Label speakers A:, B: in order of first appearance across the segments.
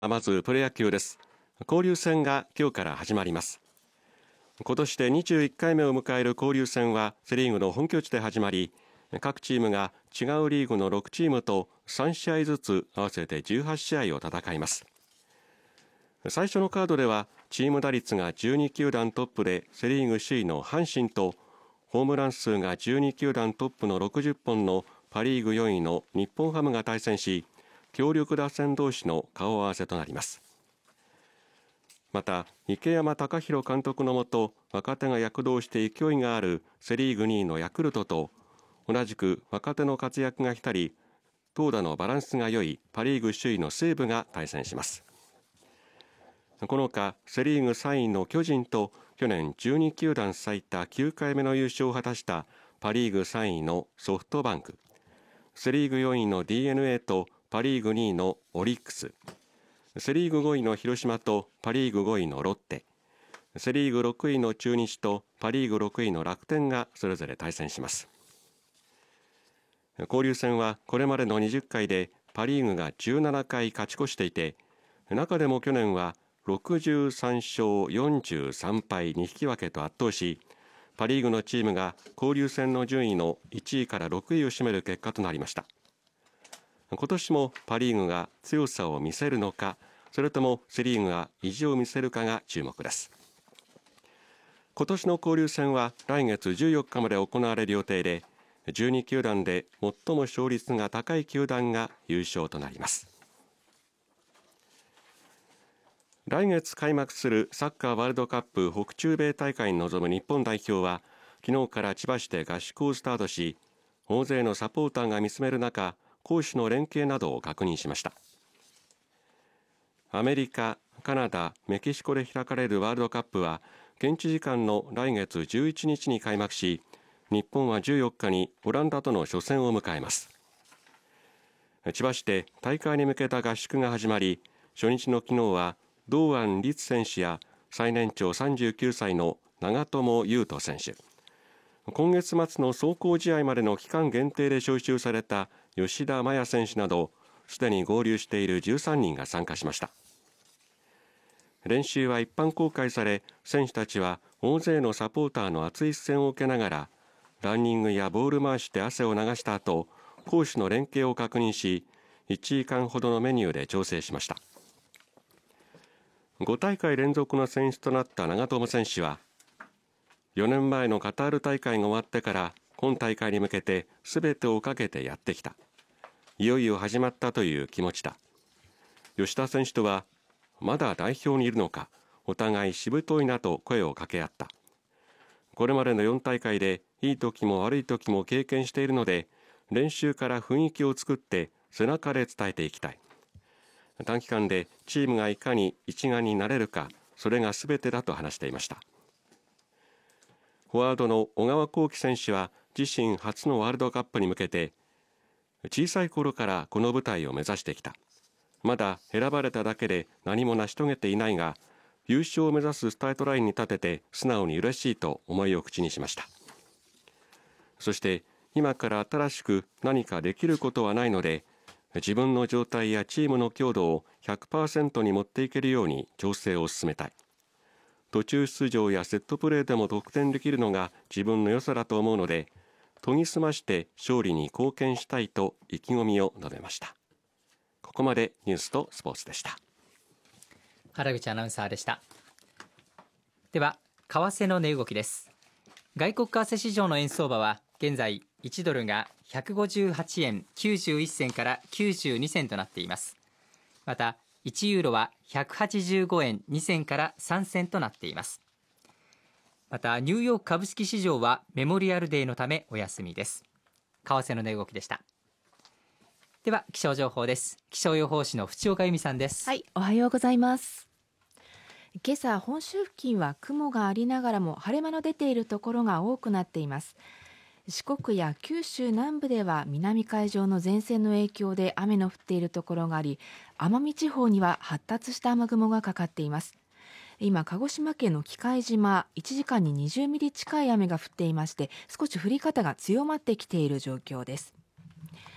A: まずプロ野球です。交流戦が今日から始まります。今年で21回目を迎える交流戦はセリーグの本拠地で始まり、各チームが違うリーグの6チームと3試合ずつ合わせて18試合を戦います。最初のカードではチーム打率が12球団トップでセリーグ首位の阪神と、ホームラン数が12球団トップの60本のパリーグ4位の日本ハムが対戦し、強力打線同士の顔合わせとなります。また池山隆弘監督のもと若手が躍動して勢いがあるセリーグ2位のヤクルトと、同じく若手の活躍が光り投打のバランスが良いパリーグ首位の西武が対戦します。このほかセリーグ3位の巨人と去年12球団最多9回目の優勝を果たしたパリーグ3位のソフトバンク、セリーグ4位の DNA とパリーグ2位のオリックス、セリーグ5位の広島とパリーグ5位のロッテ、セリーグ6位の中日とパリーグ6位の楽天がそれぞれ対戦します。交流戦はこれまでの20回でパリーグが17回勝ち越していて、中でも去年は63勝43敗2引き分けと圧倒し、パリーグのチームが交流戦の順位の1位から6位を占める結果となりました。今年もパリーグが強さを見せるのか、それともセリーグが意地を見せるかが注目です。今年の交流戦は来月14日まで行われる予定で、12球団で最も勝率が高い球団が優勝となります。来月開幕するサッカーワールドカップ北中米大会に臨む日本代表は昨日から千葉市で合宿をスタートし、大勢のサポーターが見つめる中、攻守の連携などを確認しました。アメリカ、カナダ、メキシコで開かれるワールドカップは現地時間の来月11日に開幕し、日本は14日にオランダとの初戦を迎えます。千葉市で大会に向けた合宿が始まり、初日の昨日は堂安律選手や最年長39歳の長友佑都選手、今月末の壮行試合までの期間限定で招集された吉田麻也選手などすでに合流している13人が参加しました。練習は一般公開され、選手たちは大勢のサポーターの熱い視線を受けながらランニングやボール回しで汗を流した後、攻守の連携を確認し、1時間ほどのメニューで調整しました。5大会連続の選出となった長友選手は、4年前のカタール大会が終わってから今大会に向けて全てをかけてやってきた、いよいよ始まったという気持ちだ。吉田選手とはまだ代表にいるのか、お互いしぶといなと声を掛け合った。これまでの4大会でいい時も悪い時も経験しているので、練習から雰囲気を作って背中で伝えていきたい。短期間でチームがいかに一丸になれるか、それが全てだと話していました。フォワードの小川航基選手は自身初のワールドカップに向けて、小さい頃からこの舞台を目指してきた。まだ選ばれただけで何も成し遂げていないが、優勝を目指すスタートラインに立てて素直に嬉しいと思いを口にしました。そして今から新しく何かできることはないので、自分の状態やチームの強度を 100% に持っていけるように調整を進めたい。途中出場やセットプレーでも得点できるのが自分の良さだと思うので、研ぎ澄まして勝利に貢献したいと意気込みを述べました。ここまでニュースとスポーツでした。
B: 原口アナウンサーでした。では為替の値動きです。外国為替市場の円相場は現在1ドルが158円91銭から92銭となっています。また1ユーロは185円2銭から3銭となっています。またニューヨーク株式市場はメモリアルデーのためお休みです。為替の値動きでした。では気象情報です。気象予報士の淵岡由美さんです。
C: はい、おはようございます。今朝本州付近は雲がありながらも晴れ間の出ているところが多くなっています。四国や九州南部では南海上の前線の影響で雨の降っているところがあり、奄美地方には発達した雨雲がかかっています。今鹿児島県の喜界島、1時間に20ミリ近い雨が降っていまして、少し降り方が強まってきている状況です。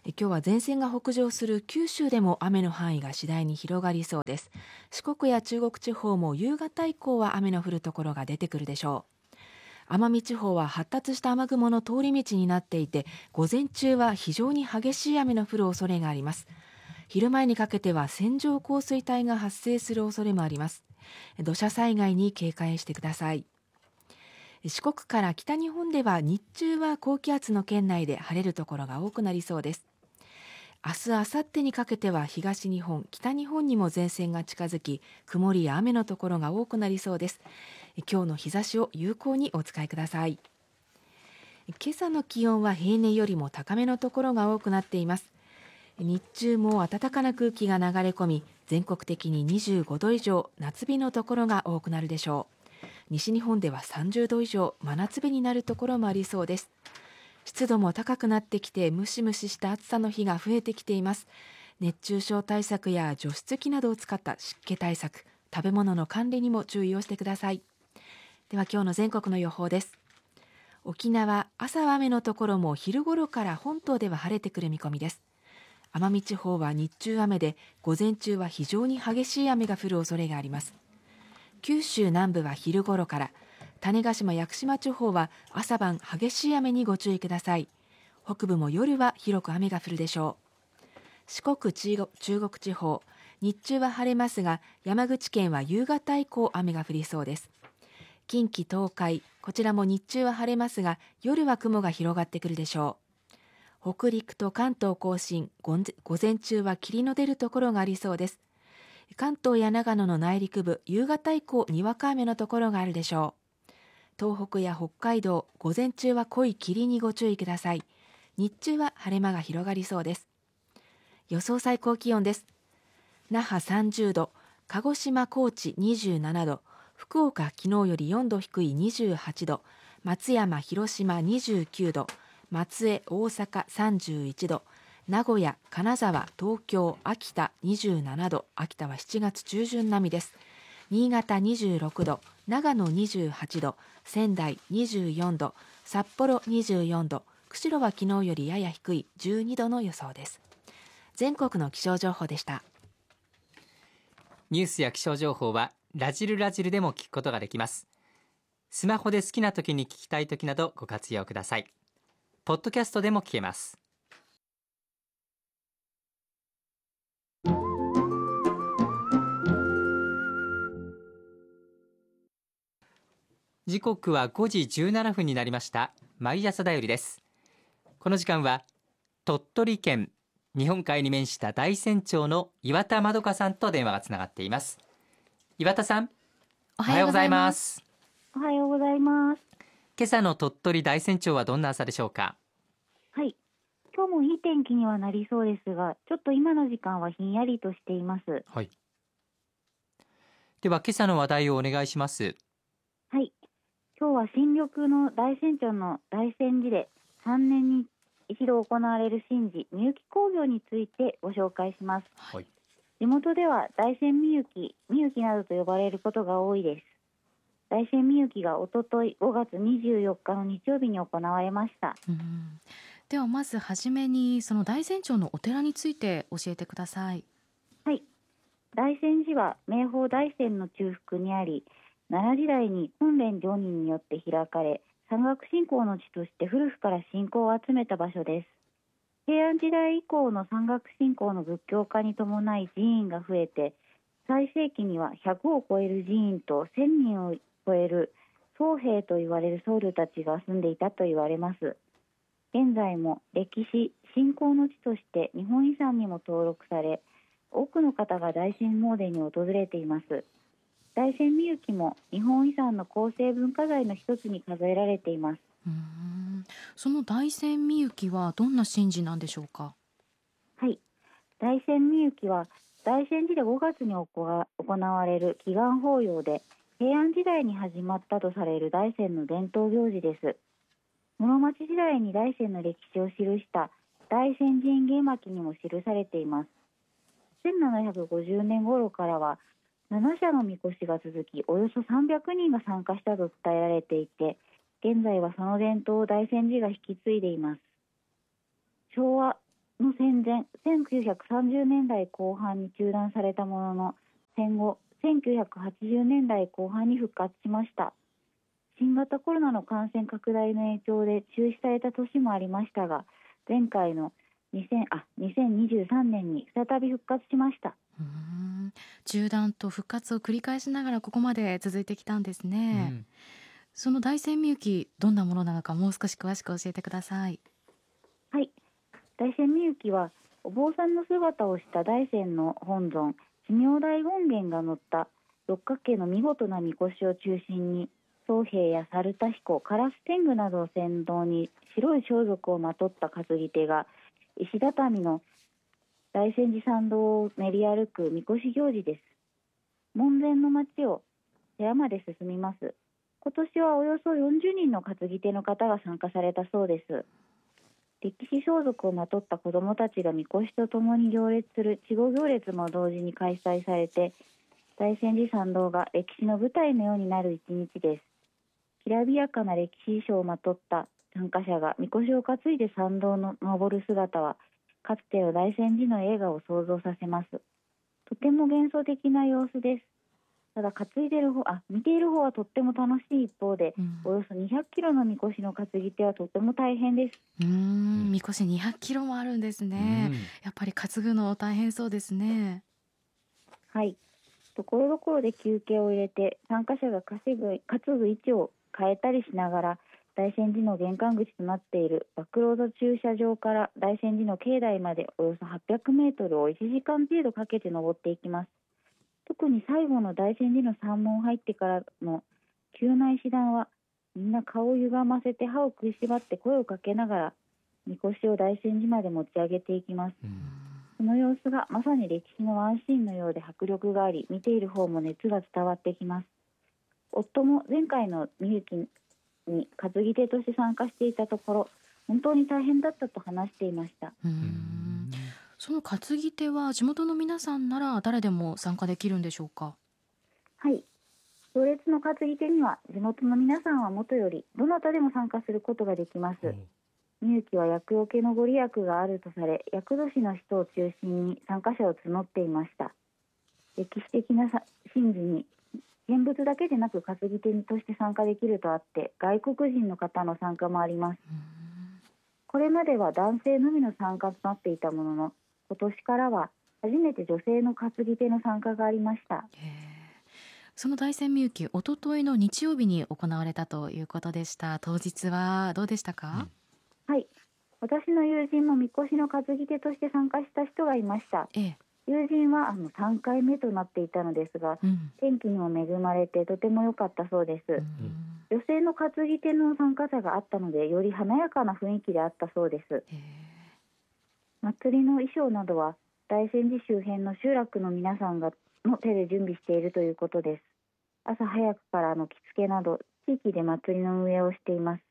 C: 今日は前線が北上する九州でも雨の範囲が次第に広がりそうです。四国や中国地方も夕方以降は雨の降るところが出てくるでしょう。奄美地方は発達した雨雲の通り道になっていて、午前中は非常に激しい雨の降る恐れがあります。昼前にかけては線状降水帯が発生する恐れもあります。土砂災害に警戒してください。四国から北日本では日中は高気圧の圏内で晴れるところが多くなりそうです。明日、明後日にかけては東日本、北日本にも前線が近づき、曇りや雨のところが多くなりそうです。今日の日差しを有効にお使いください。今朝の気温は平年よりも高めのところが多くなっています。日中も暖かな空気が流れ込み、全国的に25度以上、夏日のところが多くなるでしょう。西日本では30度以上、真夏日になるところもありそうです。湿度も高くなってきて、ムシムシした暑さの日が増えてきています。熱中症対策や除湿機などを使った湿気対策、食べ物の管理にも注意をしてください。では今日の全国の予報です。沖縄、朝は雨のところも昼頃から本島では晴れてくる見込みです。奄美地方は日中雨で、午前中は非常に激しい雨が降る恐れがあります。九州南部は昼頃から、種子島・屋久島地方は朝晩激しい雨にご注意ください。北部も夜は広く雨が降るでしょう。四国・中国地方、日中は晴れますが、山口県は夕方以降雨が降りそうです。近畿・東海、こちらも日中は晴れますが、夜は雲が広がってくるでしょう。北陸と関東甲信、午前中は霧の出るところがありそうです。関東や長野の内陸部、夕方以降にわか雨のところがあるでしょう。東北や北海道、午前中は濃い霧にご注意ください。日中は晴れ間が広がりそうです。予想最高気温です。那覇30度、鹿児島高知27度、福岡昨日より4度低い28度、松山広島29度、松江大阪31度、名古屋、金沢、東京、秋田27度、秋田は7月中旬並みです。新潟26度、長野28度、仙台24度、札幌24度、釧路は昨日よりやや低い12度の予想です。全国の気象情報でした。
B: ニュースや気象情報はラジルでも聞くことができます。スマホで好きな時に聞きたい時などご活用ください。ポッドキャストでも聞けます。時刻は5時17分になりました。毎朝だよりです。この時間は鳥取県日本海に面した大山町の岩田まどかさんと電話がつながっています。岩田さん、おはようございます。
D: おはようございます。
B: 今朝の鳥取大山町はどんな朝でしょうか。
D: はい、今日もいい天気にはなりそうですが、ちょっと今の時間はひんやりとしています。
B: はい、では今朝の話題をお願いします。
D: はい、今日は新緑の大山町の大山寺で3年に一度行われる神事みゆき興行についてご紹介します。
B: はい、
D: 地元では大山みゆきなどと呼ばれることが多いです。大山みゆきがおととい5月24日の日曜日に行われました。
E: ではまずはじめにその大山町のお寺について教えてください。
D: はい、大山寺は名峰大山の中腹にあり、奈良時代に金蓮上人によって開かれ、山岳信仰の地として古くから信仰を集めた場所です。平安時代以降の山岳信仰の仏教化に伴い寺院が増えて、最盛期には100を超える寺院と1000人を超える僧兵と言われる僧侶たちが住んでいたと言われます。現在も歴史信仰の地として日本遺産にも登録され、多くの方が大山詣に訪れています。大山みゆきも日本遺産の構成文化財の一つに数えられています。
E: その大山みゆきはどんな神事なんでしょうか。
D: はい、大山みゆきは大山寺で5月に行われる祈願法要で、平安時代に始まったとされる大山の伝統行事です。室町時代に大山の歴史を記した大山寺院芸巻にも記されています。1750年頃からは7社のみこしが続き、およそ300人が参加したと伝えられていて、現在はその伝統を大山寺が引き継いでいます。昭和の戦前1930年代後半に中断されたものの、戦後1980年代後半に復活しました。新型コロナの感染拡大の影響で中止された年もありましたが、前回の2023年に再び復活しました。
E: 中断と復活を繰り返しながらここまで続いてきたんですね。その大山みゆき、どんなものなのかもう少し詳しく教えてください。
D: はい、大山みゆきはお坊さんの姿をした大山の本尊持明大権現が乗った六角形の見事なみこしを中心に、宗兵や猿田彦、烏天狗などを先導に白い装束をまとった担ぎ手が石畳の大山寺参道を練り歩くみこし行事です。門前の町を寺まで進みます。今年はおよそ40人の担ぎ手の方が参加されたそうです。歴史装束をまとった子どもたちがみこしとともに行列する稚児行列も同時に開催されて、大山寺参道が歴史の舞台のようになる一日です。きらびやかな歴史衣装をまとった参加者がみこしを担いで参道の登る姿は、かつての大山寺の映画を想像させます。とても幻想的な様子です。ただ見ている方はとっても楽しい一方で、およそ200キロのみこしの担ぎ手はとても大変です。
E: みこし200キロもあるんですね。やっぱり担ぐの大変そうですね。
D: はい、ところどころで休憩を入れて、参加者が担ぐ位置を変えたりしながら、大山寺の玄関口となっているバックロード駐車場から大山寺の境内までおよそ800メートルを1時間程度かけて登っていきます。特に最後の大山寺の山門入ってからの急な石段は、みんな顔を歪ませて歯を食いしばって声をかけながらみこしを大山寺まで持ち上げていきます。その様子がまさに歴史のワンシーンのようで迫力があり、見ている方も熱が伝わってきます。夫も前回のみゆきに担ぎ手として参加していたところ、本当に大変だったと話していました。
E: その担ぎ手は地元の皆さんなら誰でも参加できるんでしょうか？
D: はい、行列の担ぎ手には地元の皆さんはもとよりどなたでも参加することができます。みゆきは厄除けのご利益があるとされ、厄年の人を中心に参加者を募っていました。歴史的な神事に現物だけでなく担ぎ手として参加できるとあって、外国人の方の参加もあります。これまでは男性のみの参加となっていたものの、今年からは初めて女性の担ぎ手の参加がありました。
E: その大山みゆき、おとといの日曜日に行われたということでした。当日はどうでしたか？
D: はい、私の友人もみこしの担ぎ手として参加した人がいました。友人は3回目となっていたのですが、天気にも恵まれてとても良かったそうです。女性の担ぎ手の参加者があったので、より華やかな雰囲気であったそうです。祭りの衣装などは大山寺周辺の集落の皆さんがの手で準備しているということです。朝早くから着付けなど地域で祭りの運営をしています。